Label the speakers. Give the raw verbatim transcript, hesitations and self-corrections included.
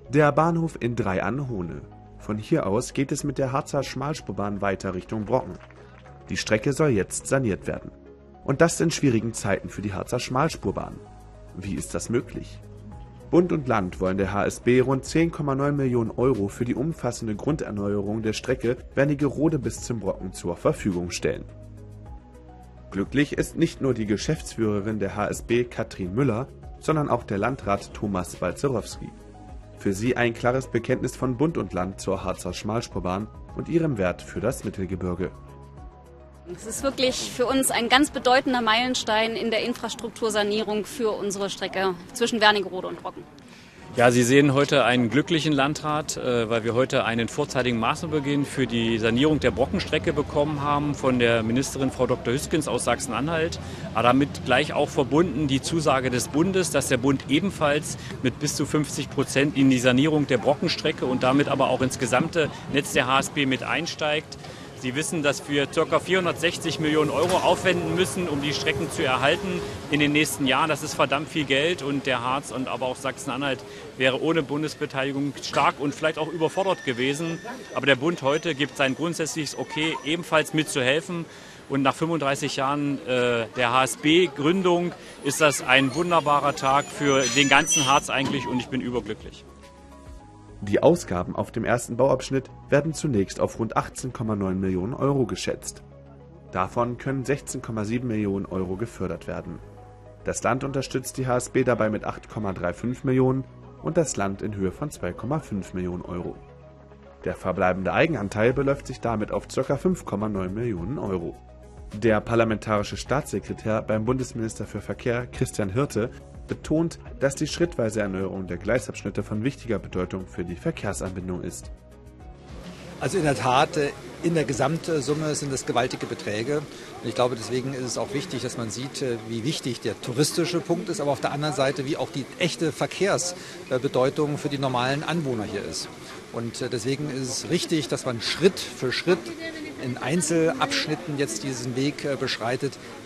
Speaker 1: Der Bahnhof in Drei-An-Hohne. Von hier aus geht es mit der Harzer Schmalspurbahn weiter Richtung Brocken. Die Strecke soll jetzt saniert werden. Und das in schwierigen Zeiten für die Harzer Schmalspurbahn. Wie ist das möglich? Bund und Land wollen der H S B rund zehn Komma neun Millionen Euro für die umfassende Grunderneuerung der Strecke Wernigerode bis zum Brocken zur Verfügung stellen. Glücklich ist nicht nur die Geschäftsführerin der H S B Katrin Müller, sondern auch der Landrat Thomas Balzerowski. Für sie ein klares Bekenntnis von Bund und Land zur Harzer Schmalspurbahn und ihrem Wert für das Mittelgebirge.
Speaker 2: Es ist wirklich für uns ein ganz bedeutender Meilenstein in der Infrastruktursanierung für unsere Strecke zwischen Wernigerode und Brocken.
Speaker 3: Ja, Sie sehen heute einen glücklichen Landrat, weil wir heute einen vorzeitigen Maßnahmenbeginn für die Sanierung der Brockenstrecke bekommen haben von der Ministerin Frau Doktor Hüskens aus Sachsen-Anhalt. Aber damit gleich auch verbunden die Zusage des Bundes, dass der Bund ebenfalls mit bis zu fünfzig Prozent in die Sanierung der Brockenstrecke und damit aber auch ins gesamte Netz der H S B mit einsteigt. Sie wissen, dass wir ca. vierhundertsechzig Millionen Euro aufwenden müssen, um die Strecken zu erhalten in den nächsten Jahren. Das ist verdammt viel Geld und der Harz und aber auch Sachsen-Anhalt wäre ohne Bundesbeteiligung stark und vielleicht auch überfordert gewesen. Aber der Bund heute gibt sein grundsätzliches Okay, ebenfalls mitzuhelfen. Und nach fünfunddreißig Jahren äh, der H S B-Gründung ist das ein wunderbarer Tag für den ganzen Harz eigentlich und ich bin überglücklich.
Speaker 1: Die Ausgaben auf dem ersten Bauabschnitt werden zunächst auf rund achtzehn Komma neun Millionen Euro geschätzt. Davon können sechzehn Komma sieben Millionen Euro gefördert werden. Das Land unterstützt die H S B dabei mit acht Komma fünfunddreißig Millionen und das Land in Höhe von zwei Komma fünf Millionen Euro. Der verbleibende Eigenanteil beläuft sich damit auf ca. fünf Komma neun Millionen Euro. Der parlamentarische Staatssekretär beim Bundesminister für Verkehr, Christian Hirte, betont, dass die schrittweise Erneuerung der Gleisabschnitte von wichtiger Bedeutung für die Verkehrsanbindung ist.
Speaker 4: Also in der Tat, in der Gesamtsumme sind es gewaltige Beträge. Ich glaube, deswegen ist es auch wichtig, dass man sieht, wie wichtig der touristische Punkt ist, aber auf der anderen Seite, wie auch die echte Verkehrsbedeutung für die normalen Anwohner hier ist. Und deswegen ist es richtig, dass man Schritt für Schritt in Einzelabschnitten jetzt diesen Weg beschreitet.